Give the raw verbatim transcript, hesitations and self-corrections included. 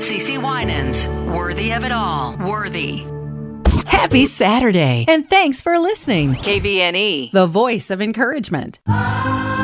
CeCe Winans. Worthy of it all. Worthy. Happy Saturday, and thanks for listening. K V N E, the voice of encouragement.